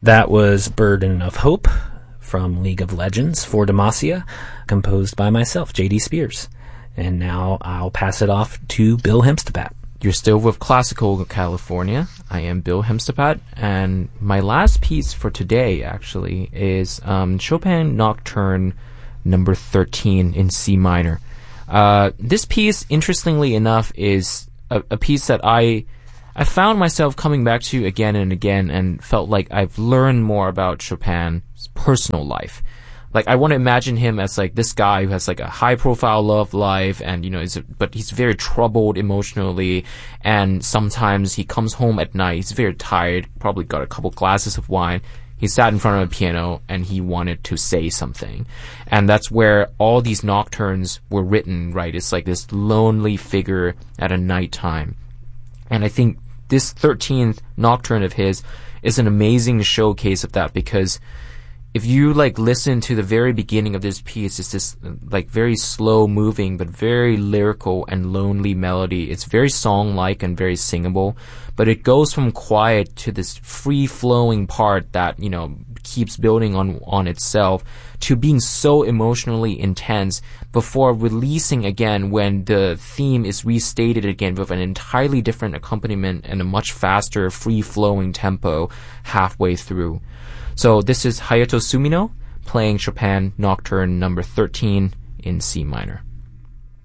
That was Burden of Hope from League of Legends for Demacia, composed by myself, J.D. Spears. And now I'll pass it off to Bill Hemstepat. You're still with Classical California. I am Bill Hemstepat, and my last piece for today, actually, is Chopin Nocturne number 13 in C minor. This piece, interestingly enough, is a piece that I found myself coming back to again and again and felt like I've learned more about Chopin's personal life. Like, I want to imagine him as, like, this guy who has, like, a high-profile love life and, you know, but he's very troubled emotionally, and sometimes he comes home at night, he's very tired, probably got a couple glasses of wine, he sat in front of a piano, and he wanted to say something. And that's where all these nocturnes were written, right? It's like this lonely figure at a nighttime. And I think this 13th nocturne of his is an amazing showcase of that, because if you, like, listen to the very beginning of this piece, it's this, like, very slow moving but very lyrical and lonely melody. It's very song-like and very singable, but it goes from quiet to this free-flowing part that, you know, keeps building on itself to being so emotionally intense before releasing again when the theme is restated again with an entirely different accompaniment and a much faster, free-flowing tempo halfway through. So this is Hayato Sumino playing Chopin Nocturne number 13 in C minor.